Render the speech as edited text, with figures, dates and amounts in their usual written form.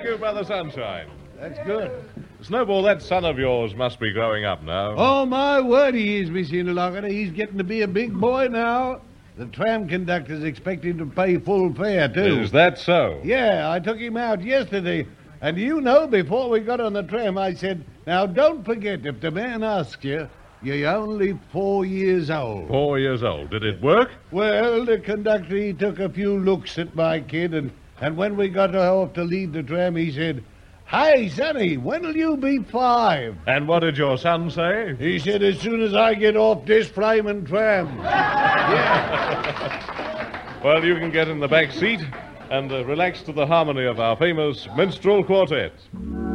you, Brother Sunshine. That's good. Snowball, that son of yours must be growing up now. Oh, my word, he is, Mr. Interlocutor. He's getting to be a big boy now. The tram conductor's expecting to pay full fare, too. Is that so? Yeah, I took him out yesterday. And you know, before we got on the tram, I said, now, don't forget, if the man asks you, you're only 4 years old. 4 years old. Did it work? Well, the conductor, he took a few looks at my kid, and when we got off to leave the tram, he said, "Hey, sonny, when'll you be 5? And what did your son say? He said, as soon as I get off this flaming tram. Well, you can get in the back seat and relax to the harmony of our famous minstrel quartet.